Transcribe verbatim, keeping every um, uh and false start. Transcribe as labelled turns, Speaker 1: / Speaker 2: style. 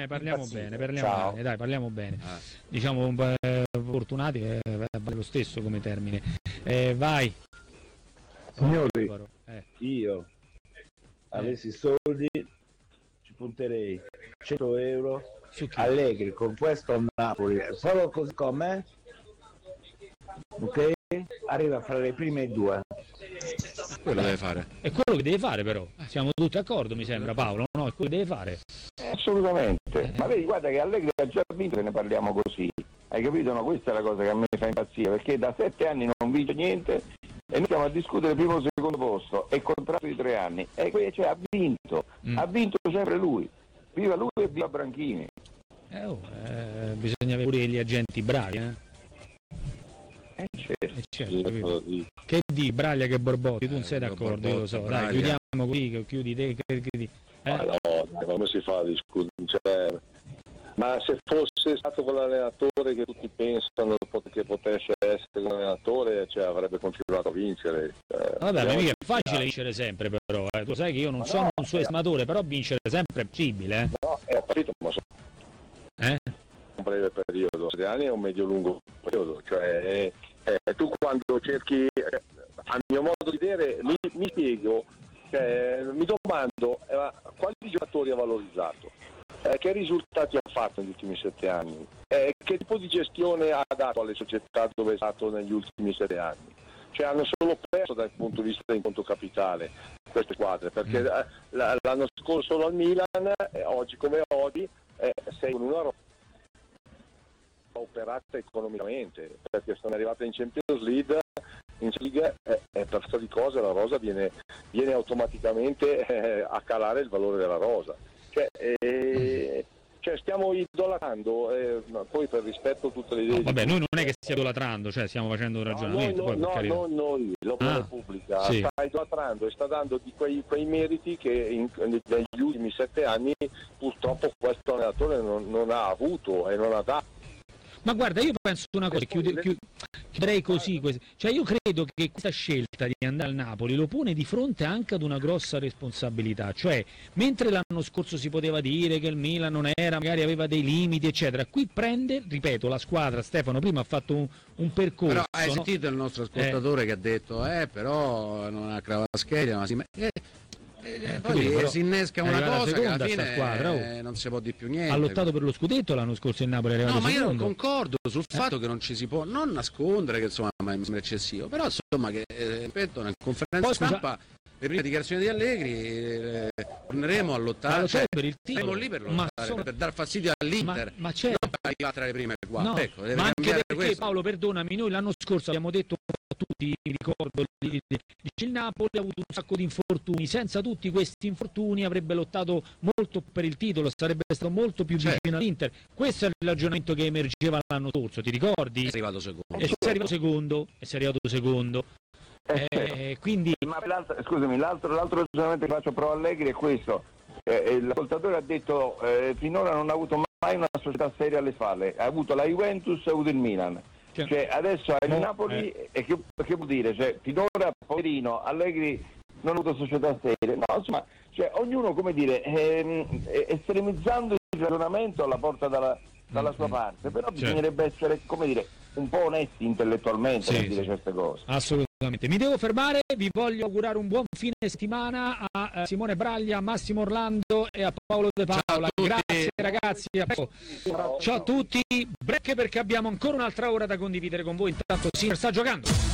Speaker 1: bene, parliamo
Speaker 2: Impazzito.
Speaker 1: bene, parliamo
Speaker 2: Ciao.
Speaker 1: bene, dai, parliamo bene.
Speaker 3: Ah.
Speaker 1: Diciamo un po' fortunati è lo stesso come termine. Eh, vai.
Speaker 4: Signori,
Speaker 1: Eh.
Speaker 4: io avessi soldi ci punterei cento euro
Speaker 1: Su chi?
Speaker 4: Allegri con questo a Napoli, solo così com'è, ok? Arriva fra le prime due.
Speaker 3: Quello deve fare.
Speaker 1: È quello che deve fare però. Siamo tutti d'accordo, mi sembra, Paolo, no? È quello che deve fare.
Speaker 2: Assolutamente, ma vedi, guarda che Allegri ha già vinto e ne parliamo così, hai capito? No, questa è la cosa che a me fa impazzire, perché da sette anni non vince niente e noi stiamo a discutere primo o secondo posto e contratto di tre anni, e que- cioè, ha vinto,
Speaker 1: Mm.
Speaker 2: ha vinto sempre lui, viva lui e viva Branchini.
Speaker 1: Eh, oh, eh, bisogna avere pure gli agenti bravi, eh?
Speaker 2: Eh, certo.
Speaker 1: Eh, certo, capito? Che di Braglia che Borbotti, tu non
Speaker 3: Eh,
Speaker 1: sei d'accordo, io lo so,
Speaker 3: Braglia.
Speaker 1: dai, chiudiamo qui, che chiudi te, che chiudi.
Speaker 5: Ma
Speaker 1: Eh?
Speaker 5: no, come si fa a discutere? Cioè, ma se fosse stato quell'allenatore che tutti pensano che potesse essere un allenatore, cioè, avrebbe continuato a vincere. Cioè,
Speaker 1: Vabbè, ma
Speaker 5: abbiamo-
Speaker 1: mica è facile vincere sempre però, eh. Tu sai che io non
Speaker 5: Ma
Speaker 1: sono
Speaker 5: no,
Speaker 1: un suo
Speaker 5: eh.
Speaker 1: estimatore, però vincere sempre è possibile, eh?
Speaker 5: No, è capito, ma sono
Speaker 1: Eh?
Speaker 5: un breve periodo, sei anni è un medio-lungo periodo, cioè eh, eh, tu quando cerchi, eh, a mio modo di vedere, mi, mi spiego, cioè, mi domando eh, quali giocatori ha valorizzato, eh, che risultati ha fatto negli ultimi sette anni, eh, che tipo di gestione ha dato alle società dove è stato negli ultimi sette anni. Cioè hanno solo perso dal punto di vista in conto capitale queste squadre, perché
Speaker 1: Mm.
Speaker 5: eh, la- l'anno scorso solo al Milan, eh, oggi come oggi, eh, sei con una rosa operata economicamente, perché sono arrivate in Champions League, in League eh, eh, per forza di cose la rosa viene, viene automaticamente eh, a calare il valore della rosa. Cioè, eh, cioè stiamo idolatrando, eh, ma poi per rispetto a tutte le idee.
Speaker 1: No, vabbè,
Speaker 5: di
Speaker 1: noi
Speaker 5: tutti,
Speaker 1: non è che stia idolatrando, cioè stiamo facendo un
Speaker 5: No,
Speaker 1: ragionamento,
Speaker 5: no,
Speaker 1: poi per
Speaker 5: no,
Speaker 1: carità.
Speaker 5: no, noi, l'opinione
Speaker 1: Ah,
Speaker 5: pubblica
Speaker 1: sì.
Speaker 5: sta idolatrando e sta dando di quei, quei meriti che in, negli ultimi sette anni purtroppo questo allenatore non, non ha avuto e non ha dato.
Speaker 1: Ma guarda, io penso una cosa,
Speaker 5: E poi
Speaker 1: chiude-
Speaker 5: le-
Speaker 1: chiu- chiuderei così, quest- cioè io credo che questa scelta di andare al Napoli lo pone di fronte anche ad una grossa responsabilità, cioè mentre l'anno scorso si poteva dire che il Milan non era, magari aveva dei limiti eccetera, qui prende, ripeto, la squadra, Stefano prima ha fatto un, un percorso,
Speaker 3: Però hai
Speaker 1: no?
Speaker 3: sentito il nostro ascoltatore che ha detto eh però non ha Cravaschelia, ma si me- eh, eh, poi
Speaker 1: capito, però
Speaker 3: si innesca
Speaker 1: è
Speaker 3: una
Speaker 1: arrivata
Speaker 3: cosa che alla
Speaker 1: seconda
Speaker 3: fine
Speaker 1: sta squadra, oh.
Speaker 3: eh, non si può di più niente.
Speaker 1: Ha lottato per lo scudetto l'anno scorso il Napoli, è arrivato
Speaker 3: No, ma io non
Speaker 1: secondo.
Speaker 3: concordo sul
Speaker 1: Eh.
Speaker 3: fatto che non ci si può non nascondere, che insomma mi sembra eccessivo, però insomma che eh, ripeto, nella conferenza
Speaker 1: Poi, scusa-
Speaker 3: stampa le prime dichiarazioni di Allegri eh, torneremo a lottare,
Speaker 1: Ma lo so
Speaker 3: cioè,
Speaker 1: per il titolo,
Speaker 3: saremo lì per
Speaker 1: ma
Speaker 3: lottare,
Speaker 1: solo-
Speaker 3: per dar fastidio all'Inter,
Speaker 1: Ma, ma certo.
Speaker 3: non per arrivare tra le prime quattro.
Speaker 1: No,
Speaker 3: Ecco, deve
Speaker 1: ma anche
Speaker 3: cambiare
Speaker 1: perché
Speaker 3: questo.
Speaker 1: Paolo, perdonami, noi l'anno scorso abbiamo detto a tutti, mi ricordo, il il Napoli ha avuto un sacco di infortuni, senza tutti questi infortuni avrebbe lottato molto per il titolo, sarebbe stato molto più vicino
Speaker 3: Certo.
Speaker 1: all'Inter. Questo è il ragionamento che emergeva l'anno scorso, ti ricordi?
Speaker 3: È arrivato secondo.
Speaker 1: E sei arrivato secondo, e sei arrivato secondo.
Speaker 2: Eh,
Speaker 1: Eh, quindi
Speaker 2: Ma l'altro, scusami, l'altro, l'altro ragionamento che faccio pro Allegri è questo. Eh, l'ascoltatore ha detto eh, finora non ha avuto mai una società seria alle spalle, ha avuto la Juventus e ha avuto il Milan.
Speaker 1: Cioè,
Speaker 2: Cioè, adesso ha il
Speaker 1: no,
Speaker 2: Napoli
Speaker 1: eh.
Speaker 2: e che, che vuol dire? Cioè, finora poverino Allegri non ha avuto società serie. No, insomma, cioè, ognuno, come dire, ehm, eh, estremizzando il ragionamento alla porta dalla, dalla sua parte, però
Speaker 1: Certo.
Speaker 2: bisognerebbe essere, come dire, un po' onesti intellettualmente
Speaker 1: Sì,
Speaker 2: per dire
Speaker 1: sì.
Speaker 2: certe cose.
Speaker 1: assolutamente. Mi devo fermare, vi voglio augurare un buon fine settimana a eh, Simone Braglia, a Massimo Orlando e a Paolo De Paola.
Speaker 3: Ciao a tutti.
Speaker 1: Grazie ragazzi, a presto. Ciao a tutti, break perché abbiamo ancora un'altra ora da condividere con voi. Intanto Sinner sta giocando.